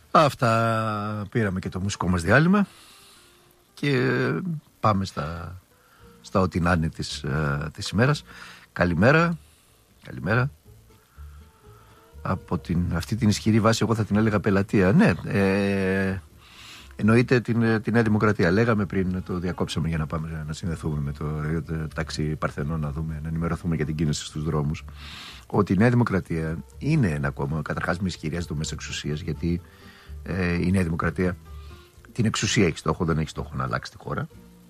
Αυτά, πήραμε και το μουσικό μας διάλειμμα και πάμε στα ό,τι να είναι της ημέρας. Καλημέρα. Από αυτή την ισχυρή βάση, εγώ θα την έλεγα πελατεία. Ναι, εννοείται τη Νέα Δημοκρατία. Λέγαμε πριν, το διακόψαμε για να πάμε να συνδεθούμε με το ταξί Παρθενών, να ενημερωθούμε για την κίνηση στους δρόμους, ότι η Νέα Δημοκρατία είναι ένα κόμμα, καταρχάς με ισχυρές δομές εξουσίας, γιατί η Νέα Δημοκρατία την εξουσία έχει στόχο, δεν έχει στόχο να αλλάξει τη χώρα.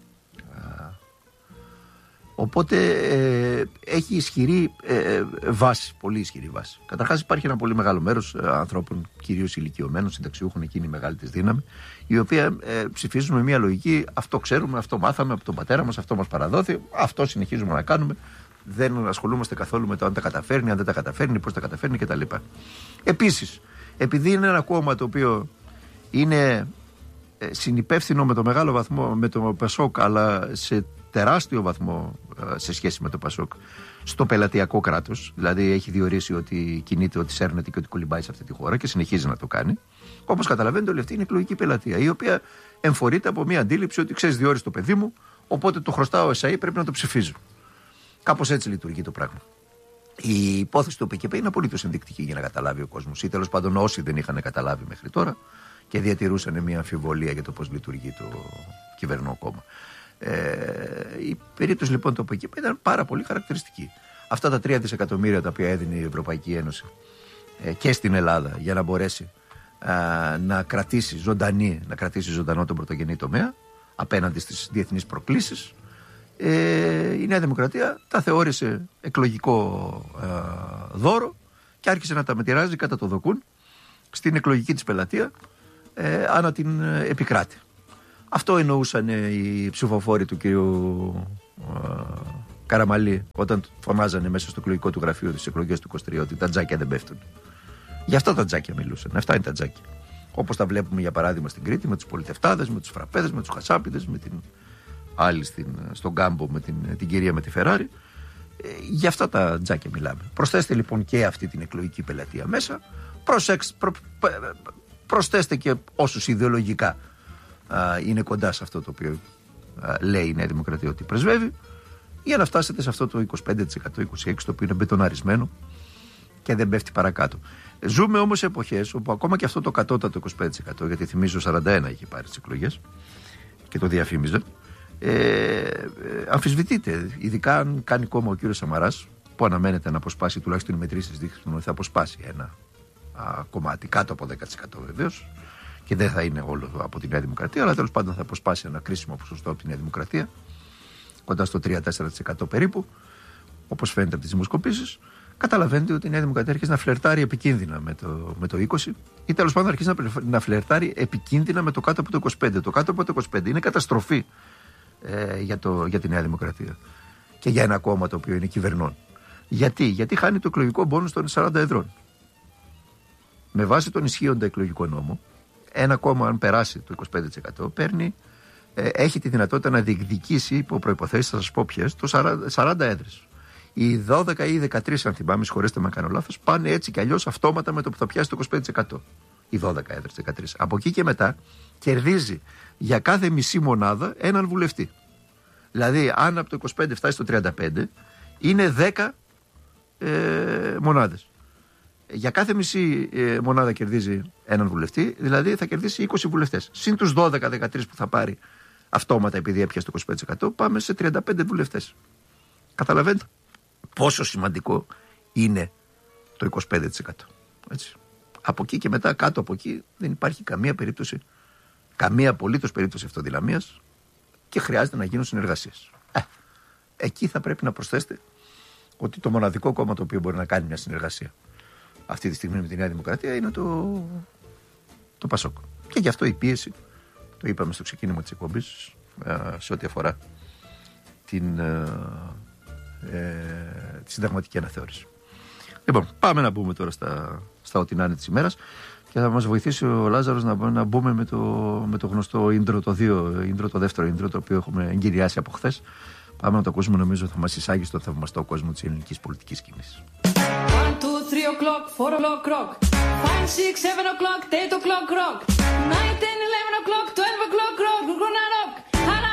Οπότε έχει ισχυρή βάση, πολύ ισχυρή βάση. Καταρχάς υπάρχει ένα πολύ μεγάλο μέρος ανθρώπων, κυρίως ηλικιωμένων, συνταξιούχων, εκείνη η μεγάλη της δύναμη, οι οποίοι ψηφίζουν με μια λογική: αυτό ξέρουμε, αυτό μάθαμε από τον πατέρα μας, αυτό μας παραδόθη, αυτό συνεχίζουμε να κάνουμε. Δεν ασχολούμαστε καθόλου με το αν τα καταφέρνει, αν δεν τα καταφέρνει, πώς τα καταφέρνει κτλ. Επίσης, επειδή είναι ένα κόμμα το οποίο είναι συνυπεύθυνο με το μεγάλο βαθμό με το ΠΑΣΟΚ, αλλά σε τεράστιο βαθμό σε σχέση με το ΠΑΣΟΚ στο πελατειακό κράτος, δηλαδή έχει διορίσει ότι κινείται, ότι σέρνεται και ότι κολυμπάει σε αυτή τη χώρα και συνεχίζει να το κάνει. Όπως καταλαβαίνετε, όλη αυτή είναι εκλογική πελατεία, η οποία εμφορείται από μια αντίληψη ότι ξέρεις, διόρισε το παιδί μου, οπότε το χρωστάω ΕΣΑΗ, πρέπει να το ψηφίζω. Κάπως έτσι λειτουργεί το πράγμα. Η υπόθεση του ΠΚΠ είναι απολύτως ενδεικτική για να καταλάβει ο κόσμος, ή τέλος πάντων όσοι δεν είχαν καταλάβει μέχρι τώρα και διατηρούσαν μια αμφιβολία για το πώς λειτουργεί το κυβερνό κόμμα. Η περίπτωση λοιπόν του ΠΚΠ ήταν πάρα πολύ χαρακτηριστική. Αυτά τα 3 δισεκατομμύρια τα οποία έδινε η Ευρωπαϊκή Ένωση και στην Ελλάδα για να μπορέσει να κρατήσει ζωντανό τον πρωτογενή τομέα απέναντι στις διεθνείς προκλήσεις, η Νέα Δημοκρατία τα θεώρησε εκλογικό δώρο και άρχισε να τα μετηράζει κατά το δοκούν στην εκλογική της πελατεία ανά την επικράτη. Αυτό εννοούσαν οι ψηφοφόροι του κυρίου Καραμαλή όταν φωνάζανε μέσα στο εκλογικό του γραφείο της εκλογές του 23 ότι τα τζάκια δεν πέφτουν. Γι' αυτά τα τζάκια μιλούσαν. Αυτά είναι τα τζάκια. Όπως τα βλέπουμε για παράδειγμα στην Κρήτη με τους πολιτευτάδες, με τους φραπέδες, με τους χασάπιδες, με την άλλη στον Κάμπο με την κυρία με τη Φεράρι. Γι' αυτά τα τζάκια μιλάμε. Προσθέστε λοιπόν και αυτή την εκλογική πελατεία μέσα. Προσθέστε και όσους ιδεολογικά είναι κοντά σε αυτό το οποίο λέει η Νέα Δημοκρατία ότι πρεσβεύει, για να φτάσετε σε αυτό το 25%, 26% το οποίο είναι μπετοναρισμένο και δεν πέφτει παρακάτω. Ζούμε όμως σε εποχές όπου ακόμα και αυτό το κατώτατο 25%, γιατί θυμίζω 41 είχε πάρει τις εκλογές και το διαφήμιζε, αμφισβητείται, ειδικά αν κάνει κόμμα ο κύριος Σαμαράς, που αναμένεται να αποσπάσει, τουλάχιστον οι μετρήσεις δείχνουν ότι θα αποσπάσει ένα κομμάτι κάτω από 10% βεβαίως, και δεν θα είναι όλο από τη Νέα Δημοκρατία, αλλά τέλος πάντων θα αποσπάσει ένα κρίσιμο ποσοστό από τη Νέα Δημοκρατία, κοντά στο 3-4% περίπου, όπως φαίνεται από τις δημοσκοπήσεις. Καταλαβαίνετε ότι η Νέα Δημοκρατία αρχίζει να φλερτάρει επικίνδυνα με το 20% ή τέλος πάντων αρχίζει να φλερτάρει επικίνδυνα με το κάτω από το 25%. Το κάτω από το 25% είναι καταστροφή για τη Νέα Δημοκρατία και για ένα κόμμα το οποίο είναι κυβερνών. Γιατί χάνει το εκλογικό μπόνους των 40 εδρών. Με βάση τον ισχύοντα εκλογικό νόμο, ένα κόμμα, αν περάσει το 25%, έχει τη δυνατότητα να διεκδικήσει υπό προϋποθέσεις, θα σας πω ποιες, το 40 έδρες. Οι 12 ή 13, αν θυμάμαι, συγχωρέστε με αν κάνω λάθος, πάνε έτσι κι αλλιώς αυτόματα με το που θα πιάσει το 25%. Οι 12 έδρες, 13. Από εκεί και μετά κερδίζει για κάθε μισή μονάδα έναν βουλευτή. Δηλαδή, αν από το 25 φτάσει στο 35, είναι 10 μονάδες. Για κάθε μισή μονάδα κερδίζει έναν βουλευτή, δηλαδή θα κερδίσει 20 βουλευτές. Συν τους 12-13 που θα πάρει αυτόματα επειδή έπιασε το 25%, πάμε σε 35 βουλευτές. Καταλαβαίνετε πόσο σημαντικό είναι το 25%. Έτσι. Από εκεί και μετά, κάτω από εκεί, δεν υπάρχει καμία περίπτωση, καμία απολύτως περίπτωση αυτοδυναμίας και χρειάζεται να γίνουν συνεργασίες. Εκεί θα πρέπει να προσθέσετε ότι το μοναδικό κόμμα το οποίο μπορεί να κάνει μια συνεργασία αυτή τη στιγμή με τη Νέα Δημοκρατία είναι το ΠΑΣΟΚ. Και γι' αυτό η πίεση, το είπαμε στο ξεκίνημα της εκπομπής, σε ό,τι αφορά τη συνταγματική αναθεώρηση. Λοιπόν, πάμε να μπούμε τώρα στα ό,τι να είναι της ημέρας και θα μας βοηθήσει ο Λάζαρος να μπούμε με το γνωστό intro, το δεύτερο intro, το οποίο έχουμε εγκυριάσει από χθες. Πάμε να το ακούσουμε, νομίζω θα μας εισάγει στο θαυμαστό κόσμο της ελληνικής πολιτικής σκηνής. 1, 2, 3 o'clock, 4 o'clock, 5, 6, 7 o'clock, 8 o'clock rock. 9, 10